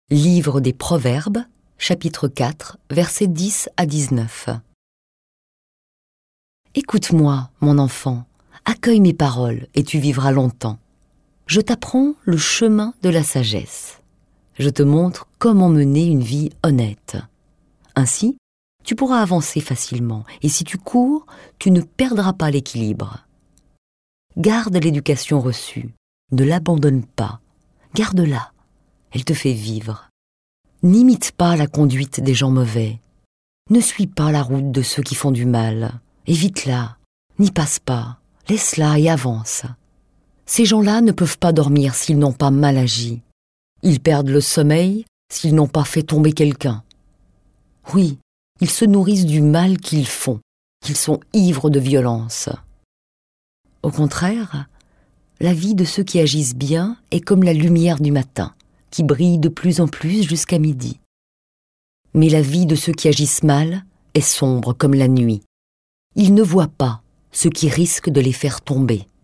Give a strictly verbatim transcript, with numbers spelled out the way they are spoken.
Livre des Proverbes, chapitre quatre, versets dix à dix-neuf. Écoute-moi, mon enfant, accueille mes paroles et tu vivras longtemps. Je t'apprends le chemin de la sagesse. Je te montre comment mener une vie honnête. Ainsi, tu pourras avancer facilement et si tu cours, tu ne perdras pas l'équilibre. Garde l'éducation reçue, ne l'abandonne pas, garde-la. Elle te fait vivre. N'imite pas la conduite des gens mauvais. Ne suis pas la route de ceux qui font du mal. Évite-la, n'y passe pas, laisse-la et avance. Ces gens-là ne peuvent pas dormir s'ils n'ont pas mal agi. Ils perdent le sommeil s'ils n'ont pas fait tomber quelqu'un. Oui, ils se nourrissent du mal qu'ils font, qu'ils sont ivres de violence. Au contraire, la vie de ceux qui agissent bien est comme la lumière du matin, qui brille de plus en plus jusqu'à midi. Mais la vie de ceux qui agissent mal est sombre comme la nuit. Ils ne voient pas ce qui risque de les faire tomber.